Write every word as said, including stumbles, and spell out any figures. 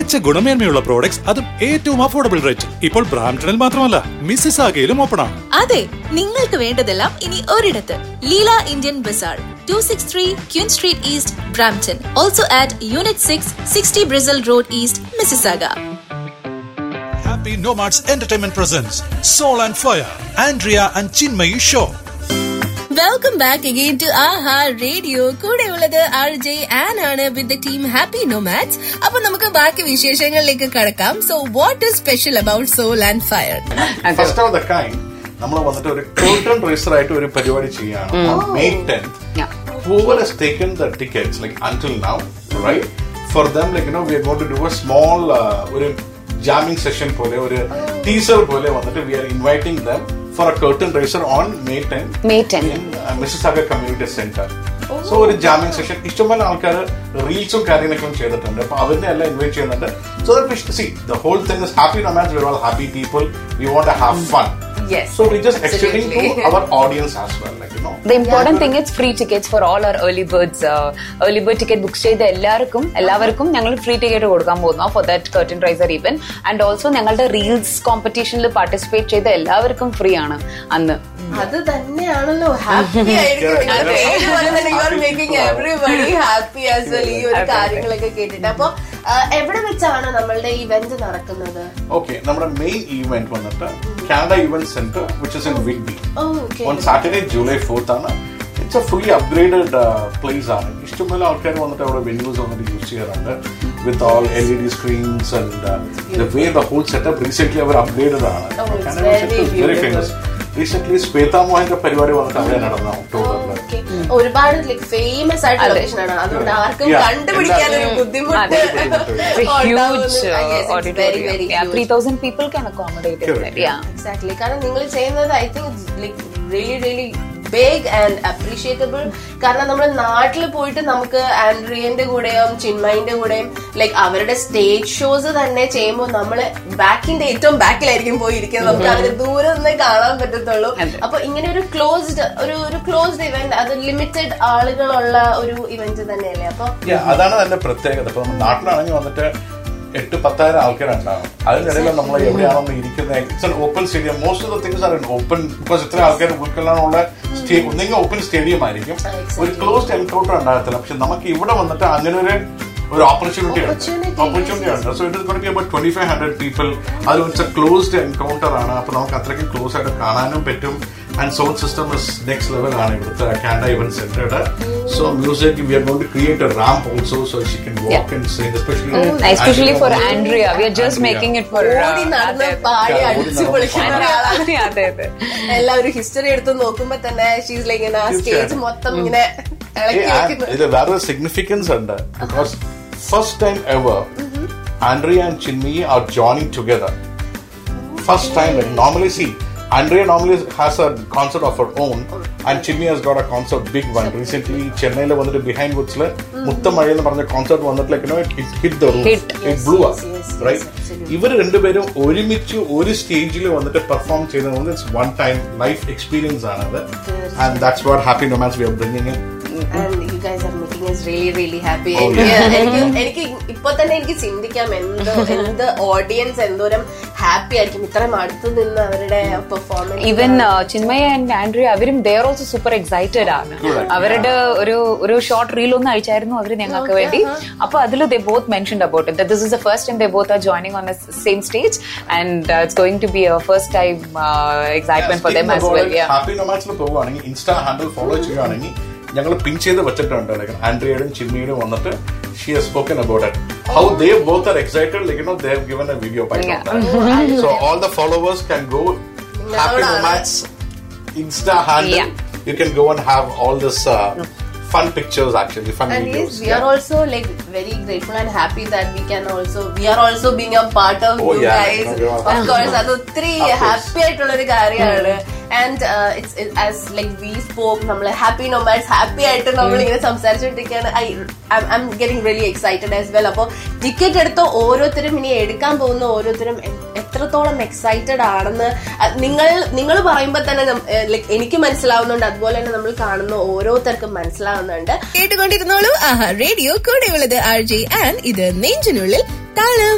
മികച്ച ഗുണമേന്മയുള്ള പ്രോഡക്ട്സ്, അതും ഏറ്റവും അഫോർഡബിൾ റേറ്റ്. ഇപ്പോൾ ബ്രാംപ്ടണിൽ മാത്രമല്ല, മിസിസാഗയിലും ഓപ്പൺ ആണ്. അതെ, നിങ്ങൾക്ക് വേണ്ടതെല്ലാം ഇനി ഒരിടത്ത്. Leela Indian Bazar, two sixty-three Queen Street East, Brampton. Also at Unit six, sixty Brazil Road East, Mississauga. Happy Nomads Entertainment presents Soul and Fire, Andrea and Chinmayi Show. Welcome back again to Aha Radio. കൂടെ ഉള്ളത് R J an ആണ് with the team Happy Nomads. അപ്പൊ നമുക്ക് ബാക്കി വിശേഷങ്ങളിലേക്ക് കടക്കാം. So what is special about Soul and Fire? First of the kind, നമ്മൾ വന്നിട്ട് ഒരു curtain raiser ആയിട്ട് ഒരു പരിപാടി ചെയ്യാണ്. May tenth. Yeah. Whoever has taken the tickets like until now, right? For them, like you know, we are going to do a small uh, ഒരു jamming session പോലെ ഒരു teaser പോലെ വന്നിട്ട് we are inviting them for a curtain raiser on May tenth. May tenth. In uh, Mississauga Community Center. So ഒരു jamming session ഇഷ്ടംപോലെ ആൾക്കാർ റീൽസും കാര്യങ്ങളൊക്കെ ചെയ്തിട്ടുണ്ട്. അപ്പൊ അവരുടെ എല്ലാം ഇൻവൈറ്റ് ചെയ്യുന്നുണ്ട്. So that C the whole thing is happy nomads, V are all happy people, we want to have fun. Yes. So we just extending to our audience as well, like you know. The important yeah. thing is free tickets for all our early birds. Uh, early bird ticket book ചെയ്ത എല്ലാവർക്കും എല്ലാവർക്കും ഞങ്ങൾ free ticket കൊടുക്കാൻ പോകുന്നു for that curtain raiser event. And also ഞങ്ങളുടെ reels കോമ്പറ്റീഷനിൽ participate ചെയ്ത എല്ലാവർക്കും free ആണ് അന്ന്. അത് തന്നെയാണല്ലോ ഹാപ്പി ആയിരിക്കും. എവറിബഡി ഹാപ്പി ആസ് വെൽ ഈ ഒരു കാര്യങ്ങളൊക്കെ കേട്ടിട്ട്. അപ്പൊ എവിടെ വെച്ചാണ് നമ്മളുടെ ഇവന്റ് നടക്കുന്നത്? ഓക്കെ, നമ്മുടെ മെയിൻ ഇവന്റ് വന്നിട്ട് Canada event centre which is in Whitby. On Saturday July fourth ആണ്. It's a fully upgraded uh, place ആണ്. ഇഷ്ടംപോലെ ആൾക്കാർ വന്നിട്ട് അവിടെ വെന്യൂസ് വന്നിട്ട് യൂസ് ചെയ്യാറുണ്ട് with all L E D screens and uh, the way the whole setup recently our upgraded ആണ്. Canada is very famous. Recent Shweta മോഹന്റെ പരിപാടി വന്നിട്ട് അവിടെ നടന്ന ഒക്ടോബറിൽ. ഒരുപാട് ഫേമസ് ആയിട്ടുള്ള ലൊക്കേഷൻ ആണ്, അതുകൊണ്ട് ആർക്കും കണ്ടുപിടിക്കാൻ ഒരു ബുദ്ധിമുട്ട്. three thousand people can accommodate it. Yeah, exactly. കാരണം നിങ്ങൾ ചെയ്യുന്നത് I think like really really big and appreciable. കാരണം നമ്മുടെ നാട്ടിൽ പോയിട്ട് നമുക്ക് ആൻഡ്രിയന്റെ കൂടെയും ചിന്മയിന്റെ കൂടെയും ലൈക്ക് അവരുടെ സ്റ്റേജ് ഷോസ് തന്നെ ചെയ്യുമ്പോൾ നമ്മള് ബാക്കിന്റെ ഏറ്റവും ബാക്കിലായിരിക്കും പോയിരിക്കുന്നത്, നമുക്ക് അവര് ദൂരെ നിന്നേ കാണാൻ പറ്റത്തുള്ളൂ. അപ്പൊ ഇങ്ങനെ ഒരു ക്ലോസ്ഡ് ഒരു ഒരു ക്ലോസ്ഡ് ഇവന്റ്, അത് ലിമിറ്റഡ് ആളുകളുള്ള ഒരു ഇവന്റ് തന്നെയല്ലേ? അപ്പൊ അതാണ് അതിന്റെ പ്രത്യേകത. ഇപ്പൊ നാട്ടിലാണെങ്കിൽ വന്നിട്ട് എട്ട് പത്തായിരം ആൾക്കാരുണ്ടാവും. അതിനിടയിൽ നമ്മൾ എവിടെയാണോ ഇരിക്കുന്നത്, it's an open stadium. Most of the things are open because ഇത്ര ആൾക്കാർ ഉൾക്കൊള്ളാനുള്ള ഒന്നെങ്കിൽ ഓപ്പൺ സ്റ്റേഡിയം ആയിരിക്കും, ഒരു ക്ലോസ്ഡ് എൻകൗണ്ടർ ഉണ്ടാകത്തില്ല. പക്ഷെ നമുക്ക് ഇവിടെ വന്നിട്ട് അങ്ങനെ ഒരു ഒരു ഓപ്പർച്യൂണിറ്റി ഉണ്ട് ഓപ്പർച്യൂണിറ്റി ഉണ്ട് so it is going to B about twenty five hundred people. അത് ഇറ്റ്സ് എ ക്ലോസ്ഡ് എൻകൗണ്ടർ ആണ്. അപ്പൊ നമുക്ക് അത്രയ്ക്ക് ക്ലോസ് ആയിട്ട് കാണാനും പറ്റും. And sound system is next level ആണ് ഇവിടുത്തെ Canada event സെന്ററുടെ. So music V are going to create A ramp also so Xi can walk and sing, especially especially for Andrea. V are just making it for എല്ലാവരും history എടുത്ത് നോക്കുമ്പോ തന്നെ she's like ഇങ്ങനെ stage മൊത്തം ഇങ്ങനെ ഇത് വേറെ significance ഉണ്ട്. Because first time ever, mm-hmm. Andrea and Chinmayi are joining together. First okay. time, like normally see, Andrea normally has a concert of her own, okay. and Chinmayi has got a concert, big one. Recently, Chennai le vandittu behind woods le Muttamazhi ennu paranja concert vandittu like you know it, it hit the roof, hit. it yes, blew up, yes, yes, right? ഇവർ രണ്ടുപേരും ഒരുമിച്ച് ഒരു സ്റ്റേജിൽ വന്നിട്ട് perform ചെയ്യുന്നത് it's one time life experience ആണത്. And that's what happy nomads V R bringing in. And you guys are making us really really happy. എനിക്ക് ഇപ്പൊ തന്നെ എനിക്ക് ചിന്തിക്കാം എന്തോ എന്ത് ഓഡിയൻസ് എന്തോരം ഹാപ്പി ആയിരിക്കും ഇത്രയും അടുത്ത് നിന്ന് അവരുടെ performance. Even Chinmaya and Andrea അവരും they are also super excited ആണ്. അവരുടെ ഒരു ഒരു ഷോർട്ട് റീൽ ഒന്ന് അയച്ചായിരുന്നു അവര് ഞങ്ങൾക്ക് വേണ്ടി. അപ്പൊ അതിൽ ദേ both mentioned about it this is the first time they both are joining on the same stage and it's going to B A first time excitement for them as well. Happy നൊമാഡ്സിൽ പോവുകയാണെങ്കിൽ insta handle follow ചെയ്യുകയാണെങ്കിൽ ഞങ്ങൾ പിൻ ചെയ്ത് വെച്ചിട്ടുണ്ട്. Like ആൻഡ്രിയയുടെയും ചിന്മയുടെയും വന്നിട്ട് she has spoken about it how they both are excited like you know they have given A video bye so all the followers can go happy nomads insta handle. You can go and have all this uh, fun pictures, actually fun and videos. Yes, we yeah. are also like very grateful and happy that we can also we are also being a part of oh, you yeah. guys. No, of course, adu three happy aayittulla oru karyanu. And uh, it's it, as like we spoke, nammal happy nomads happy aayittu nammal ingane samsarichittikkana. I I'm, I'm getting really excited as well. Appo ticket edutho ഓരോരുത്തരും ഇനി എടുക്കാൻ പോകുന്ന ഓരോരുത്തരും എത്രത്തോളം excited ആണെന്ന് നിങ്ങൾ നിങ്ങൾ പറയുമ്പോൾ തന്നെ ലൈക്ക് എനിക്ക് മനസ്സിലാവുന്നുണ്ട്, അതുപോലെ തന്നെ നമ്മൾ കാണുന്ന ഓരോരുത്തർക്കും മനസ്സിലാവുന്നുണ്ട്. കേട്ടുകൊണ്ടിരുന്നോളൂ ആഹാ റേഡിയോ. കൂടെ ഉള്ളത് ആർ ജെ ആൻ. ഇത് നെഞ്ചിനുള്ളിൽ താളം.